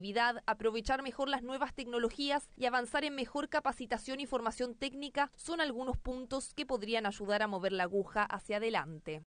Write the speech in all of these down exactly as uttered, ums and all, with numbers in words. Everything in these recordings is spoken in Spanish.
Aprovechar mejor las nuevas tecnologías y avanzar en mejor capacitación y formación técnica son algunos puntos que podrían ayudar a mover la aguja hacia adelante.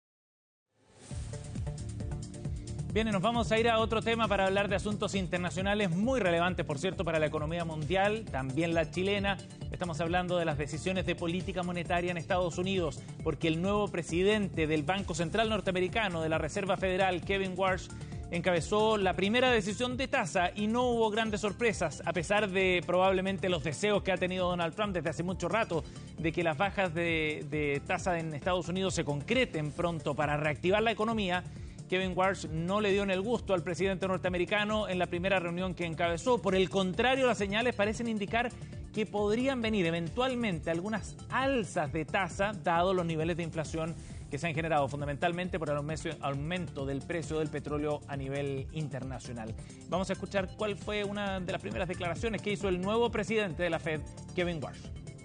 Bien, y nos vamos a ir a otro tema para hablar de asuntos internacionales muy relevantes, por cierto, para la economía mundial, también la chilena. Estamos hablando de las decisiones de política monetaria en Estados Unidos, porque el nuevo presidente del Banco Central Norteamericano, de la Reserva Federal, Kevin Warsh, encabezó la primera decisión de tasa y no hubo grandes sorpresas, a pesar de probablemente los deseos que ha tenido Donald Trump desde hace mucho rato de que las bajas de, de tasa en Estados Unidos se concreten pronto para reactivar la economía. Kevin Warsh no le dio en el gusto al presidente norteamericano en la primera reunión que encabezó. Por el contrario, las señales parecen indicar que podrían venir eventualmente algunas alzas de tasa, dado los niveles de inflación que se han generado fundamentalmente por el aumento del precio del petróleo a nivel internacional. Vamos a escuchar cuál fue una de las primeras declaraciones que hizo el nuevo presidente de la Fed, Kevin Warsh.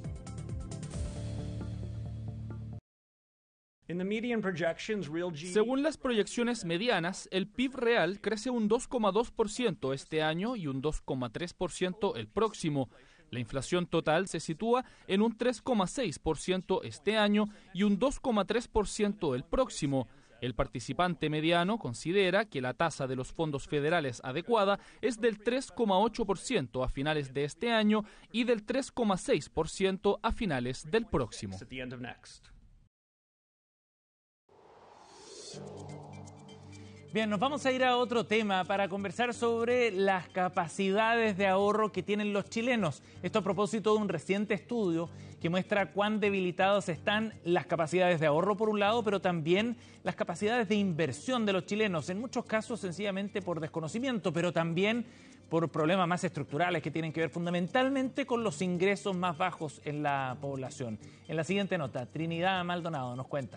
Según las proyecciones medianas, el P I B real crece un dos coma dos por ciento este año y un dos coma tres por ciento el próximo. La inflación total se sitúa en un tres coma seis por ciento este año y un dos coma tres por ciento el próximo. El participante mediano considera que la tasa de los fondos federales adecuada es del tres coma ocho por ciento a finales de este año y del tres coma seis por ciento a finales del próximo. Bien, nos vamos a ir a otro tema para conversar sobre las capacidades de ahorro que tienen los chilenos. Esto a propósito de un reciente estudio que muestra cuán debilitadas están las capacidades de ahorro por un lado, pero también las capacidades de inversión de los chilenos, en muchos casos sencillamente por desconocimiento, pero también por problemas más estructurales que tienen que ver fundamentalmente con los ingresos más bajos en la población. En la siguiente nota, Trinidad Maldonado nos cuenta.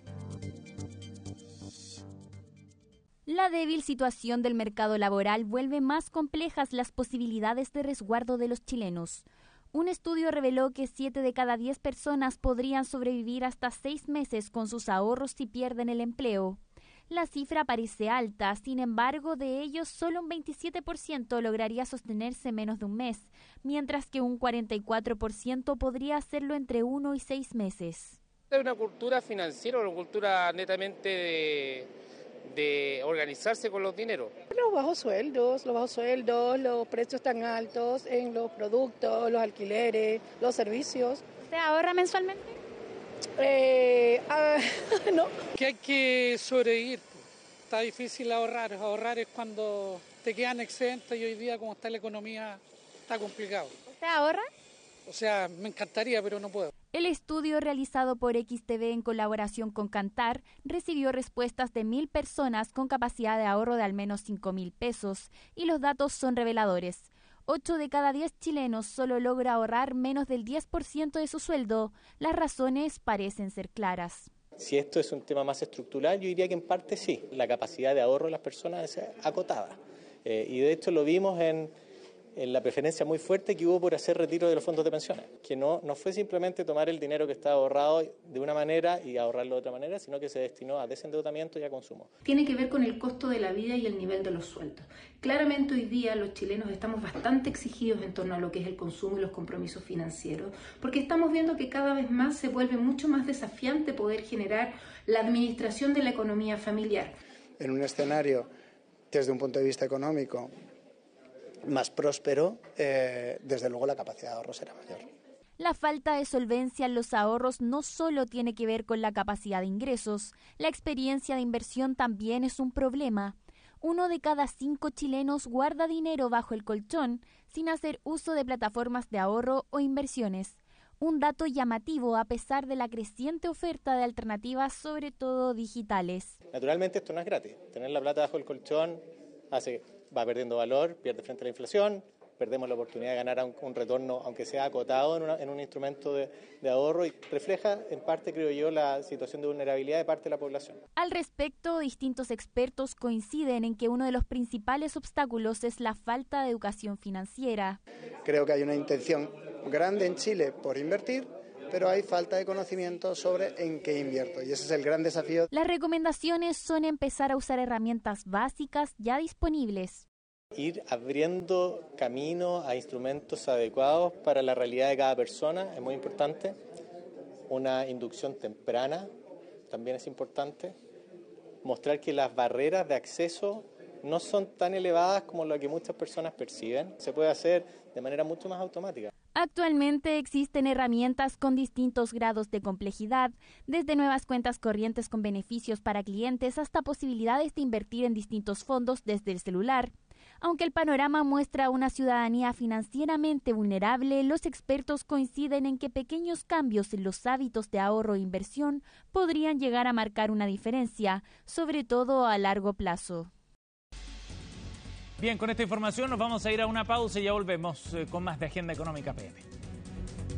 La débil situación del mercado laboral vuelve más complejas las posibilidades de resguardo de los chilenos. Un estudio reveló que siete de cada diez personas podrían sobrevivir hasta seis meses con sus ahorros si pierden el empleo. La cifra parece alta, sin embargo, de ellos solo un veintisiete por ciento lograría sostenerse menos de un mes, mientras que un cuarenta y cuatro por ciento podría hacerlo entre uno y seis meses. Es una cultura financiera, una cultura netamente de... de organizarse con los dineros. Los bajos sueldos, los bajos sueldos, los precios tan altos en los productos, los alquileres, los servicios. ¿Se ahorra mensualmente? Eh, uh, no. Que hay que sobrevivir. Está difícil ahorrar. Ahorrar es cuando te quedan excedentes y hoy día como está la economía está complicado. ¿Usted ahorra? O sea, me encantaría, pero no puedo. El estudio realizado por X T V en colaboración con Kantar recibió respuestas de mil personas con capacidad de ahorro de al menos cinco mil pesos y los datos son reveladores. ocho de cada diez chilenos solo logra ahorrar menos del diez por ciento de su sueldo. Las razones parecen ser claras. Si esto es un tema más estructural, yo diría que en parte sí. La capacidad de ahorro de las personas es acotada. Eh, y de hecho lo vimos en... en la preferencia muy fuerte que hubo por hacer retiro de los fondos de pensiones, que no, no fue simplemente tomar el dinero que estaba ahorrado de una manera y ahorrarlo de otra manera, sino que se destinó a desendeudamiento y a consumo. Tiene que ver con el costo de la vida y el nivel de los sueldos. Claramente hoy día los chilenos estamos bastante exigidos en torno a lo que es el consumo y los compromisos financieros, porque estamos viendo que cada vez más se vuelve mucho más desafiante poder generar la administración de la economía familiar. En un escenario, desde un punto de vista económico, más próspero, eh, desde luego la capacidad de ahorro será mayor. La falta de solvencia en los ahorros no solo tiene que ver con la capacidad de ingresos, la experiencia de inversión también es un problema. Uno de cada cinco chilenos guarda dinero bajo el colchón sin hacer uso de plataformas de ahorro o inversiones. Un dato llamativo a pesar de la creciente oferta de alternativas, sobre todo digitales. Naturalmente esto no es gratis. Tener la plata bajo el colchón hace, va perdiendo valor, pierde frente a la inflación, perdemos la oportunidad de ganar un, un retorno, aunque sea acotado en, una, en un instrumento de, de ahorro, y refleja en parte, creo yo, la situación de vulnerabilidad de parte de la población. Al respecto, distintos expertos coinciden en que uno de los principales obstáculos es la falta de educación financiera. Creo que hay una intención grande en Chile por invertir, pero hay falta de conocimiento sobre en qué invierto, y ese es el gran desafío. Las recomendaciones son empezar a usar herramientas básicas ya disponibles. Ir abriendo camino a instrumentos adecuados para la realidad de cada persona es muy importante. Una inducción temprana también es importante. Mostrar que las barreras de acceso no son tan elevadas como lo que muchas personas perciben. Se puede hacer de manera mucho más automática. Actualmente existen herramientas con distintos grados de complejidad, desde nuevas cuentas corrientes con beneficios para clientes hasta posibilidades de invertir en distintos fondos desde el celular. Aunque el panorama muestra una ciudadanía financieramente vulnerable, los expertos coinciden en que pequeños cambios en los hábitos de ahorro e inversión podrían llegar a marcar una diferencia, sobre todo a largo plazo. Bien, con esta información nos vamos a ir a una pausa y ya volvemos con más de Agenda Económica P M.